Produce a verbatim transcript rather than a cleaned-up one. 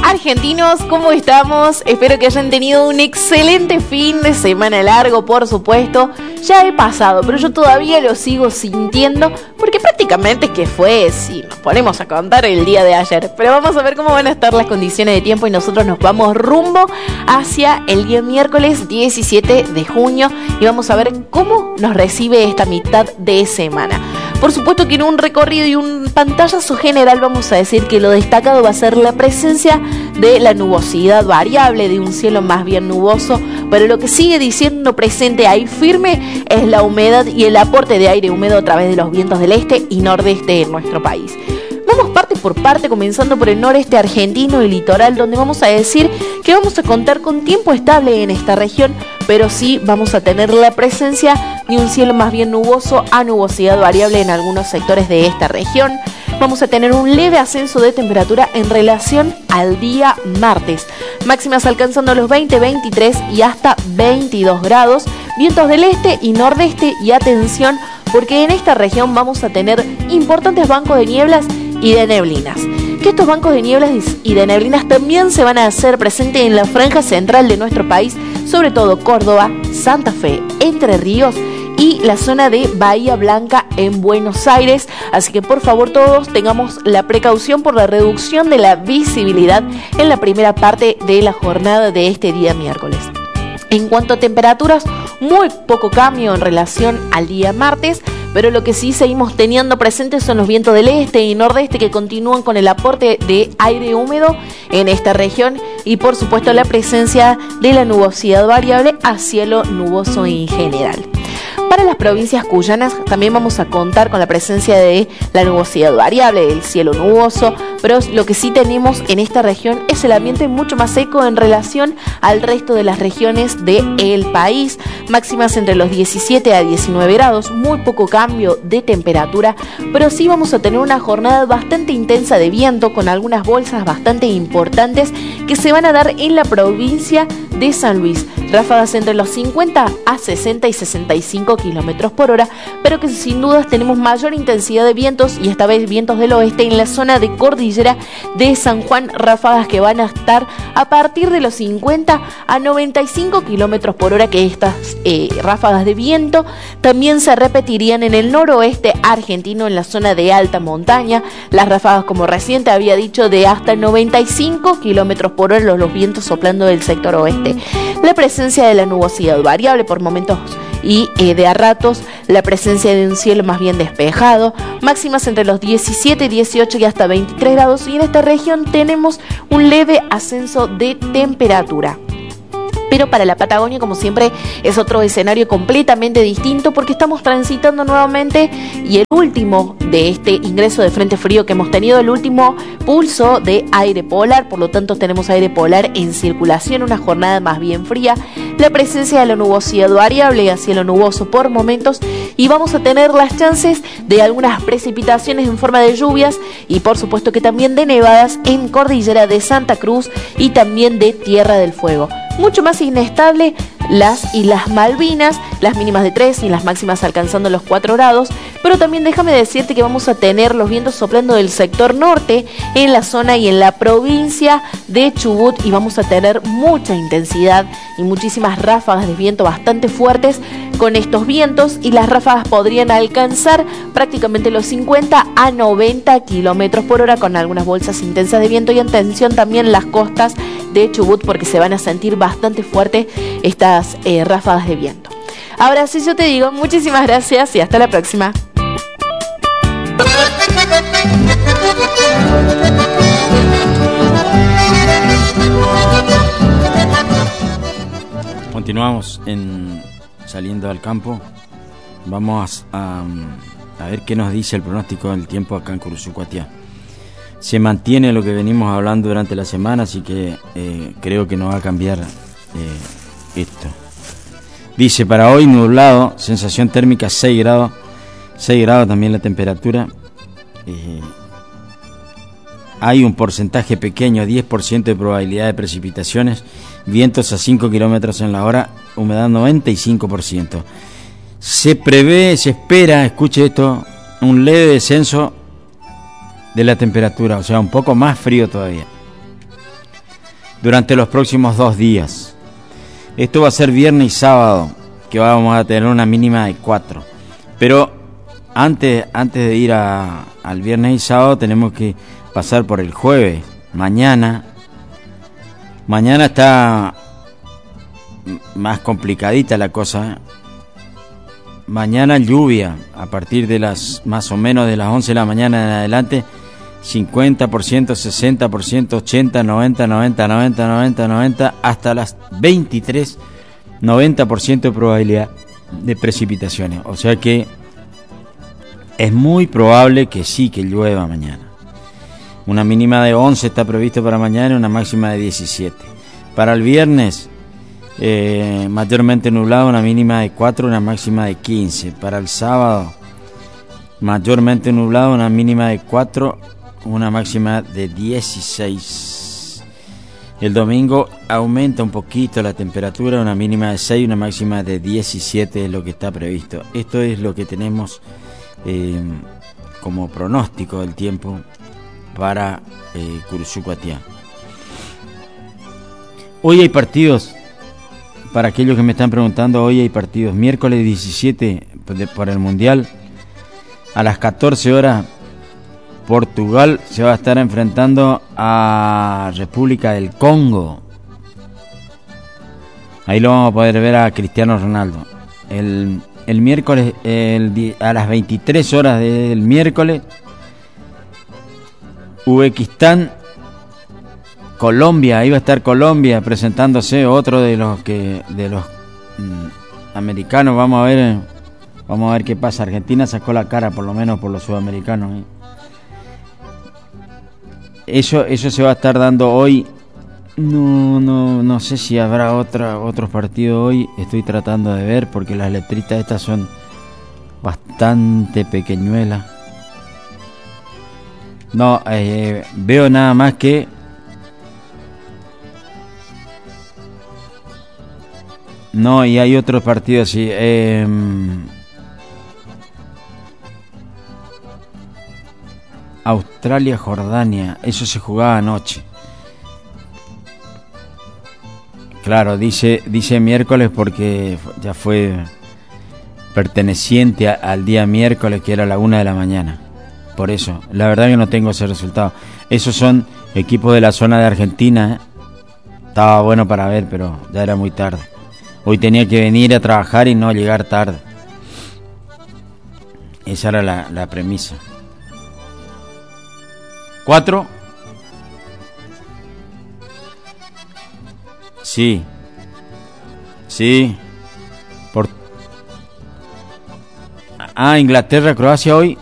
Argentinos, ¿cómo estamos? Espero que hayan tenido un excelente fin de semana largo, por supuesto. Ya he pasado, pero yo todavía lo sigo sintiendo, porque prácticamente es que fue, si nos ponemos a contar, el día de ayer. Pero vamos a ver cómo van a estar las condiciones de tiempo y nosotros nos vamos rumbo hacia el día miércoles diecisiete de junio y vamos a ver cómo nos recibe esta mitad de semana. Por supuesto que en un recorrido y un pantallazo general vamos a decir que lo destacado va a ser la presencia de la nubosidad variable, de un cielo más bien nuboso, pero lo que sigue diciendo presente ahí firme es la humedad y el aporte de aire húmedo a través de los vientos del este y nordeste en nuestro país. Vamos parte por parte, comenzando por el noreste argentino y litoral, donde vamos a decir que vamos a contar con tiempo estable en esta región, pero sí vamos a tener la presencia de un cielo más bien nuboso a nubosidad variable en algunos sectores de esta región. Vamos a tener un leve ascenso de temperatura en relación al día martes. Máximas alcanzando los veinte, veintitrés y hasta veintidós grados. Vientos del este y nordeste y atención, porque en esta región vamos a tener importantes bancos de nieblas y de neblinas. Que estos bancos de nieblas y de neblinas también se van a hacer presentes en la franja central de nuestro país, sobre todo Córdoba, Santa Fe, Entre Ríos y la zona de Bahía Blanca en Buenos Aires. Así que por favor todos tengamos la precaución por la reducción de la visibilidad en la primera parte de la jornada de este día miércoles. En cuanto a temperaturas, muy poco cambio en relación al día martes, pero lo que sí seguimos teniendo presentes son los vientos del este y nordeste que continúan con el aporte de aire húmedo en esta región y por supuesto la presencia de la nubosidad variable a cielo nuboso en general. Para las provincias cuyanas también vamos a contar con la presencia de la nubosidad variable, del cielo nuboso, pero lo que sí tenemos en esta región es el ambiente mucho más seco en relación al resto de las regiones del país. Máximas entre los diecisiete a diecinueve grados, muy poco cambio de temperatura, pero sí vamos a tener una jornada bastante intensa de viento con algunas bolsas bastante importantes que se van a dar en la provincia de San Luis. Ráfagas entre los cincuenta a sesenta y sesenta y cinco kilómetros por hora, pero que sin dudas tenemos mayor intensidad de vientos y esta vez vientos del oeste en la zona de cordillera de San Juan, ráfagas que van a estar a partir de los cincuenta a noventa y cinco kilómetros por hora, que estas eh, ráfagas de viento también se repetirían en el noroeste argentino en la zona de alta montaña. Las ráfagas, como recién te había dicho, de hasta noventa y cinco kilómetros por hora, los, los vientos soplando del sector oeste. La presencia de la nubosidad variable por momentos y eh, de a ratos la presencia de un cielo más bien despejado, máximas entre los diecisiete, dieciocho y hasta veintitrés grados, y en esta región tenemos un leve ascenso de temperatura. Pero para la Patagonia, como siempre, es otro escenario completamente distinto porque estamos transitando nuevamente y el último de este ingreso de frente frío que hemos tenido, el último pulso de aire polar, por lo tanto tenemos aire polar en circulación, una jornada más bien fría, la presencia de la nubosidad variable a cielo nuboso por momentos y vamos a tener las chances de algunas precipitaciones en forma de lluvias y por supuesto que también de nevadas en cordillera de Santa Cruz y también de Tierra del Fuego. Mucho más inestable las Islas Malvinas, las mínimas de tres y las máximas alcanzando los cuatro grados, pero también déjame decirte que vamos a tener los vientos soplando del sector norte en la zona y en la provincia de Chubut y vamos a tener mucha intensidad y muchísimas ráfagas de viento bastante fuertes con estos vientos y las ráfagas podrían alcanzar prácticamente los cincuenta a noventa kilómetros por hora con algunas bolsas intensas de viento y atención también las costas de Chubut porque se van a sentir bastante fuertes estas eh, ráfagas de viento. Ahora sí yo te digo muchísimas gracias y hasta la próxima. Continuamos en Saliendo al Campo. Vamos a, a ver qué nos dice el pronóstico del tiempo acá en Curuzucuatiá. Se mantiene lo que venimos hablando durante la semana, así que eh, creo que no va a cambiar eh, esto. Dice, para hoy nublado, sensación térmica seis grados, seis grados también la temperatura. Eh, hay un porcentaje pequeño, diez por ciento de probabilidad de precipitaciones, vientos a cinco kilómetros en la hora, humedad noventa y cinco por ciento. Se prevé, se espera, escuche esto, un leve descenso de la temperatura, o sea, un poco más frío todavía. durante los próximos dos días. Esto va a ser viernes y sábado, que vamos a tener una mínima de cuatro. Pero antes, antes de ir a, al viernes y sábado tenemos que pasar por el jueves. Mañana, mañana está más complicadita la cosa, ¿eh? Mañana lluvia, a partir de las más o menos de las once de la mañana en adelante, cincuenta por ciento, sesenta por ciento, ochenta, noventa, noventa, noventa, noventa, noventa, hasta las veintitrés, noventa por ciento de probabilidad de precipitaciones. O sea que es muy probable que sí, que llueva mañana. Una mínima de once está previsto para mañana y una máxima de diecisiete. Para el viernes, eh, mayormente nublado, una mínima de cuatro, una máxima de quince. Para el sábado, mayormente nublado, una mínima de cuatro, una máxima de dieciséis. El domingo aumenta un poquito la temperatura, una mínima de seis, una máxima de diecisiete es lo que está previsto. Esto es lo que tenemos eh, como pronóstico del tiempo para eh, Curuzú-Cuatiá. Hoy hay partidos, para aquellos que me están preguntando, hoy hay partidos. Miércoles diecisiete por el Mundial, a las catorce horas, Portugal se va a estar enfrentando a República del Congo. Ahí lo vamos a poder ver a Cristiano Ronaldo. El, el miércoles, el, a las veintitrés horas del miércoles, Uzbekistán, Colombia. Ahí va a estar Colombia presentándose, otro de los que de los mmm, americanos. Vamos a ver, vamos a ver qué pasa. Argentina sacó la cara, por lo menos por los sudamericanos, ¿eh? Eso, eso se va a estar dando hoy. No, no, no sé si habrá otra, otros partidos hoy. Estoy tratando de ver porque las letritas estas son bastante pequeñuelas. No, eh, veo nada más que no, y hay otros partidos, sí. Eh, Australia, Jordania, eso se jugaba anoche. Claro, dice dice miércoles porque ya fue perteneciente a, al día miércoles, que era la una de la mañana. Por eso, la verdad que no tengo ese resultado. Esos son equipos de la zona de Argentina, ¿eh? Estaba bueno para ver, pero ya era muy tarde. Hoy tenía que venir a trabajar y no llegar tarde. Esa era la, la premisa. ¿Cuatro? Sí. Sí. Por... Ah, Inglaterra, Croacia hoy.